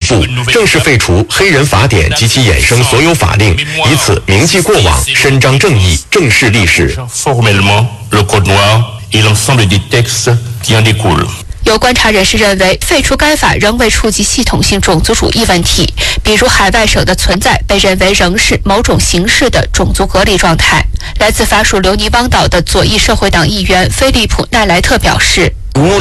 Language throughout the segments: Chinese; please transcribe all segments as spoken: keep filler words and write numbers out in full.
部正式废除黑人法典及其衍生所有法令，以此铭记过往，伸张正义，正视历史。 有观察人士认为，废除该法仍未触及系统性种族主义问题，比如海外省的存在被认为仍是某种形式的种族隔离状态。来自法属留尼汪岛的左翼社会党议员菲利普·奈莱特表示，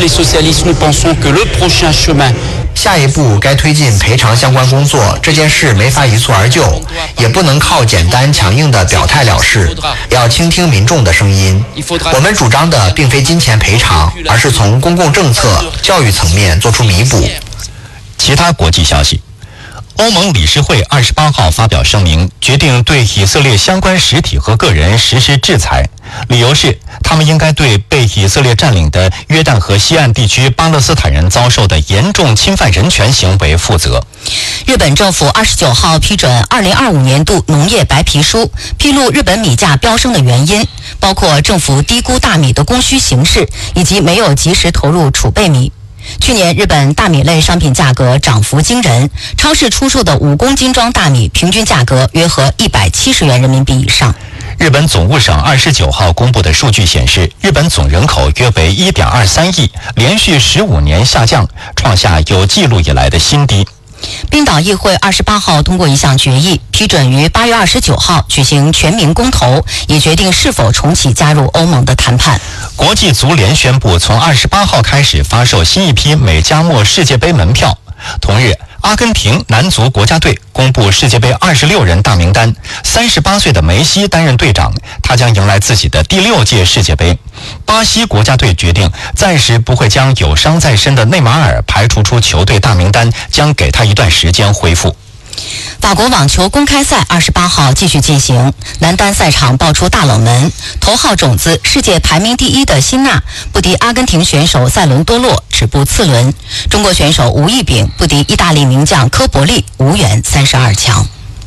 下一步该推进赔偿相关工作，这件事没法一蹴而就，也不能靠简单强硬的表态了事，要倾听民众的声音。我们主张的并非金钱赔偿，而是从公共政策、教育层面做出弥补。 其他国际消息，欧盟理事会二十八号发表声明，决定对以色列相关实体和个人实施制裁，理由是他们应该对被以色列占领的约旦河西岸地区巴勒斯坦人遭受的严重侵犯人权行为负责。 日本政府二十九号批准二零二五年度农业白皮书，披露日本米价飙升的原因，包括政府低估大米的供需形势，以及没有及时投入储备米。去年日本大米类商品价格涨幅惊人，超市出售的五公斤装大米平均价格约合一百七十元人民币以上。 日本总务省二十九号公布的数据显示，日本总人口约为 一点二三亿，连续十五年下降，创下有记录以来的新低。 冰岛议会二十八号通过一项决议，批准于八月二十九号举行全民公投，以决定是否重启加入欧盟的谈判。 国际足联宣布，从二十八号开始发售新一批美加墨世界杯门票。同日，阿根廷男足国家队公布世界杯二十六人大名单，三十八岁的梅西担任队长，他将迎来自己的第六届世界杯。巴西国家队决定暂时不会将有伤在身的内马尔排除出球队大名单，将给他一段时间恢复。 法国网球公开赛二十八号继续进行，男单赛场爆出大冷门，头号种子世界排名第一的辛纳不敌阿根廷选手塞伦多洛，止步次轮。中国选手吴亦丙不敌意大利名将科伯利，无缘三十二强。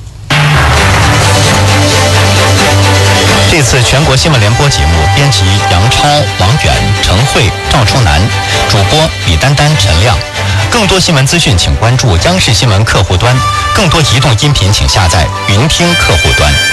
这次全国新闻联播节目编辑杨超、王远、陈慧、赵春南，主播李丹丹、陈亮。更多新闻资讯请关注央视新闻客户端，更多移动音频请下载云听客户端。